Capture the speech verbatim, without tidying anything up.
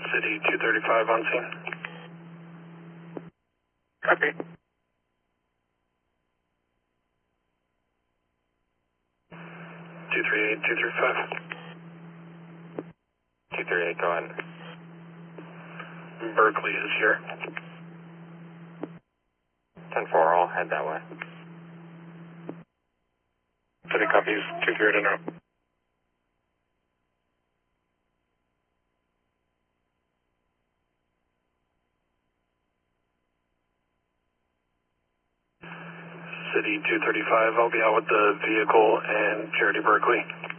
City two thirty-five on scene. Copy. two three eight, two three five. two three eight, go ahead. Berkeley is here. ten four, I'll head that way. City copies, two three eight to know. City two thirty-five, I'll be out with the vehicle and Charity Berkeley.